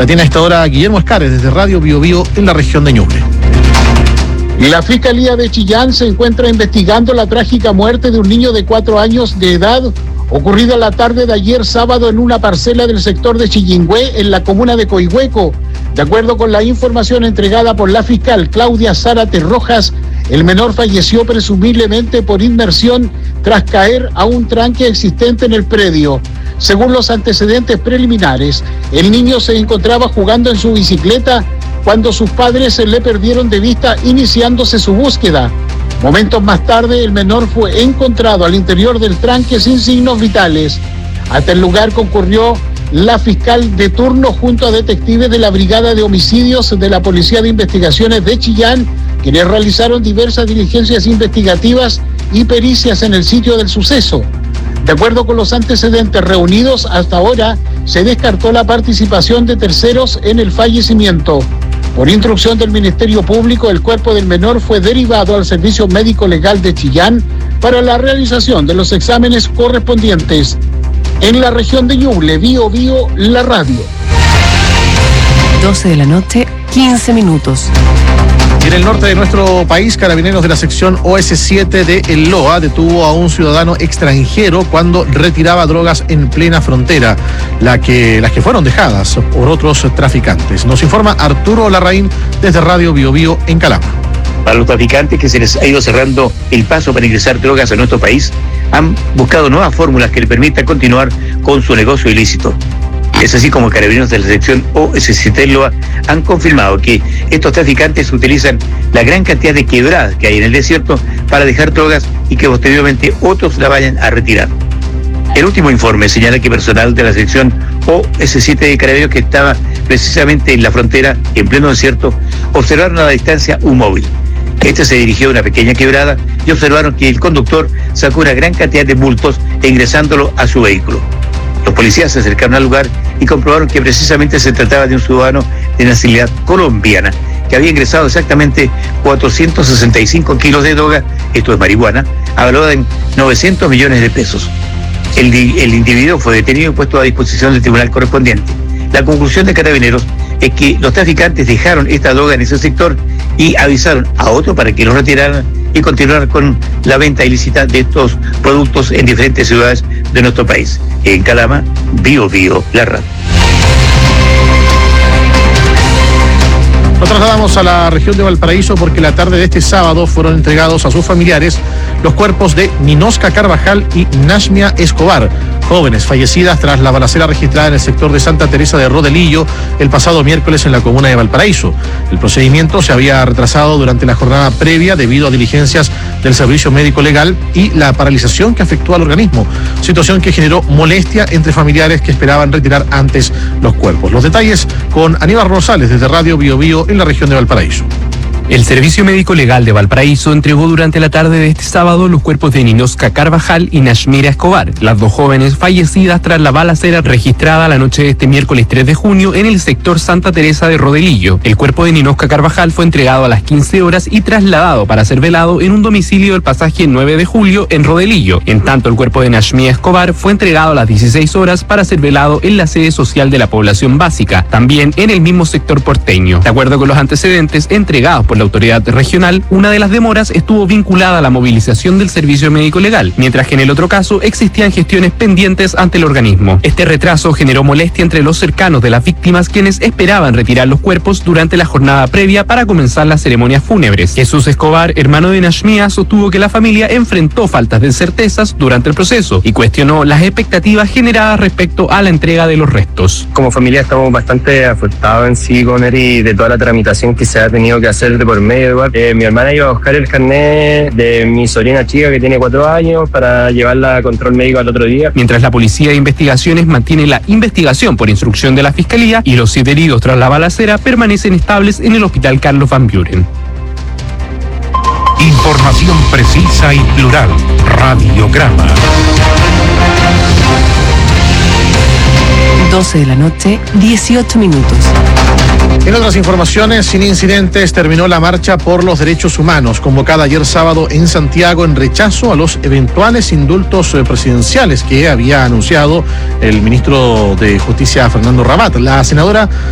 La tiene a esta hora Guillermo Escares desde Radio Bio Bio en la región de Ñuble. La Fiscalía de Chillán se encuentra investigando la trágica muerte de un niño de 4 años de edad ocurrida la tarde de ayer sábado en una parcela del sector de Chillingüé en la comuna de Coihueco. De acuerdo con la información entregada por la fiscal Claudia Zárate Rojas, el menor falleció presumiblemente por inmersión tras caer a un tranque existente en el predio. Según los antecedentes preliminares, el niño se encontraba jugando en su bicicleta cuando sus padres le perdieron de vista, iniciándose su búsqueda. Momentos más tarde, el menor fue encontrado al interior del tranque sin signos vitales. Hasta el lugar concurrió la fiscal de turno junto a detectives de la Brigada de Homicidios de la Policía de Investigaciones de Chillán, quienes realizaron diversas diligencias investigativas y pericias en el sitio del suceso. De acuerdo con los antecedentes reunidos, hasta ahora se descartó la participación de terceros en el fallecimiento. Por instrucción del Ministerio Público, el cuerpo del menor fue derivado al Servicio Médico Legal de Chillán para la realización de los exámenes correspondientes. En la región de Ñuble, Bio Bio, la radio. 12 de la noche, 15 minutos. Y en el norte de nuestro país, carabineros de la sección OS7 de El Loa detuvo a un ciudadano extranjero cuando retiraba drogas en plena frontera, las que fueron dejadas por otros traficantes. Nos informa Arturo Larraín desde Radio Bio Bio en Calama. Para los traficantes que se les ha ido cerrando el paso para ingresar drogas a nuestro país, han buscado nuevas fórmulas que le permitan continuar con su negocio ilícito. Es así como carabineros de la sección OS7 Loa han confirmado que estos traficantes utilizan la gran cantidad de quebradas que hay en el desierto para dejar drogas y que posteriormente otros la vayan a retirar. El último informe señala que personal de la sección OS7 de carabineros que estaba precisamente en la frontera, en pleno desierto, observaron a la distancia un móvil. Este se dirigió a una pequeña quebrada y observaron que el conductor sacó una gran cantidad de bultos ingresándolo a su vehículo. Los policías se acercaron al lugar y comprobaron que precisamente se trataba de un ciudadano de nacionalidad colombiana que había ingresado exactamente 465 kilos de droga, esto es marihuana, valorada en 900 millones de pesos. El individuo fue detenido y puesto a disposición del tribunal correspondiente. La conclusión de carabineros es que los traficantes dejaron esta droga en ese sector y avisaron a otro para que lo retiraran y continuar con la venta ilícita de estos productos en diferentes ciudades de nuestro país. En Calama, Bio Bio, la radio. Nos trasladamos a la región de Valparaíso porque la tarde de este sábado fueron entregados a sus familiares los cuerpos de Ninosca Carvajal y Nashmia Escobar, jóvenes fallecidas tras la balacera registrada en el sector de Santa Teresa de Rodelillo el pasado miércoles en la comuna de Valparaíso. El procedimiento se había retrasado durante la jornada previa debido a diligencias del Servicio Médico Legal y la paralización que afectó al organismo, situación que generó molestia entre familiares que esperaban retirar antes los cuerpos. Los detalles con Aníbal Rosales desde Radio Bio Bio en la región de Valparaíso. El Servicio Médico Legal de Valparaíso entregó durante la tarde de este sábado los cuerpos de Ninosca Carvajal y Nashmira Escobar, las dos jóvenes fallecidas tras la balacera registrada la noche de este miércoles 3 de junio en el sector Santa Teresa de Rodelillo. El cuerpo de Ninosca Carvajal fue entregado a las 15 horas y trasladado para ser velado en un domicilio del pasaje 9 de julio en Rodelillo. En tanto, el cuerpo de Nashmira Escobar fue entregado a las 16 horas para ser velado en la sede social de la población básica, también en el mismo sector porteño. De acuerdo con los antecedentes entregados por la autoridad regional, una de las demoras estuvo vinculada a la movilización del Servicio Médico Legal, mientras que en el otro caso existían gestiones pendientes ante el organismo. Este retraso generó molestia entre los cercanos de las víctimas, quienes esperaban retirar los cuerpos durante la jornada previa para comenzar las ceremonias fúnebres. Jesús Escobar, hermano de Nashmia, sostuvo que la familia enfrentó faltas de certezas durante el proceso y cuestionó las expectativas generadas respecto a la entrega de los restos. Como familia estamos bastante afectados en sí con él y de toda la tramitación que se ha tenido que hacer de por medio. Mi hermana iba a buscar el carnet de mi sobrina chica que tiene 4 años para llevarla a control médico al otro día. Mientras la Policía de Investigaciones mantiene la investigación por instrucción de la Fiscalía y los 7 heridos tras la balacera permanecen estables en el Hospital Carlos Van Buren. Información precisa y plural. Radiograma. 12 de la noche, 18 minutos. En otras informaciones, sin incidentes, terminó la marcha por los derechos humanos, convocada ayer sábado en Santiago en rechazo a los eventuales indultos presidenciales que había anunciado el ministro de Justicia, Fernando Rabat. La senadora